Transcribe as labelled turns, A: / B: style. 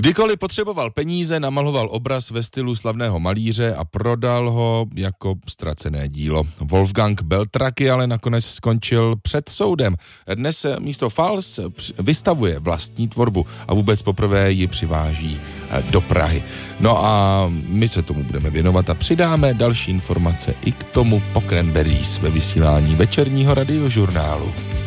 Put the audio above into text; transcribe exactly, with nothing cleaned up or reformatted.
A: Kdykoliv potřeboval peníze, namaloval obraz ve stylu slavného malíře a prodal ho jako ztracené dílo. Wolfgang Beltraki ale nakonec skončil před soudem. Dnes místo Fals vystavuje vlastní tvorbu a vůbec poprvé ji přiváží do Prahy. No a my se tomu budeme věnovat a přidáme další informace i k tomu po Cranberries ve vysílání večerního radiožurnálu.